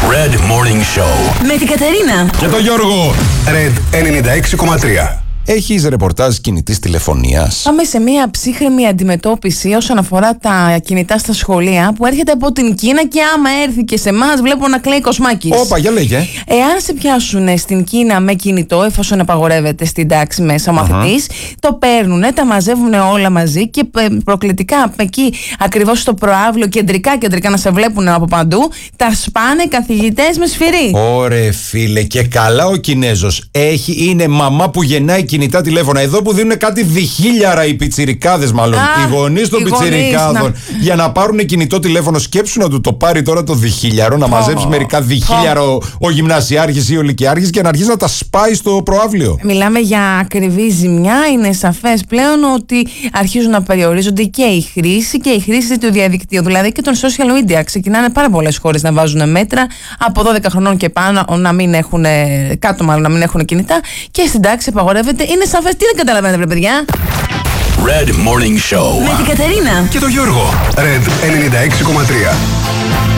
Red Morning Show. Με την Κατερίνα και τον Γιώργο. Red 96,3. Έχεις ρεπορτάζ κινητής τηλεφωνίας? Πάμε σε μια ψύχρεμη αντιμετώπιση όσον αφορά τα κινητά στα σχολεία που έρχεται από την Κίνα και άμα έρθει και σε εμάς βλέπω να κλαίει Κοσμάκης. Όπα, για λέγε. Εάν σε πιάσουν στην Κίνα με κινητό, εφόσον απαγορεύεται στην τάξη μέσα ο μαθητής, το παίρνουν, τα μαζεύουν όλα μαζί και προκλητικά εκεί ακριβώς στο προαύλιο, κεντρικά να σε βλέπουν από παντού, τα σπάνε καθηγητές με σφυρί. Ωρε φίλε, και καλά ο Κινέζος. Είναι μαμά που γεννάει κινητά τηλέφωνα. Εδώ που δίνουν κάτι διχίλιαρα οι πιτσιρικάδες, μάλλον. Οι γονείς των πιτσιρικάδων. Για να πάρουν κινητό τηλέφωνο, σκέψου να του το πάρει τώρα το διχίλιαρο, να μαζέψει μερικά διχίλιαρο ο γυμνασιάρχης ή ο λυκειάρχης και να αρχίσει να τα σπάει στο προαύλιο. Μιλάμε για ακριβή ζημιά. Είναι σαφές πλέον ότι αρχίζουν να περιορίζονται και η χρήση του διαδικτύου. Δηλαδή και των social media. Ξεκινάνε πάρα πολλές χώρες να βάζουν μέτρα από 12 χρονών και πάνω να μην έχουν, κάτω μάλλον να μην έχουν κινητά, και στην τάξη απαγορεύεται. Είναι σαφές, τι δεν καταλαβαίνετε, βρε παιδιά. Red Morning Show. Με την Κατερίνα και τον Γιώργο. Red 96,3.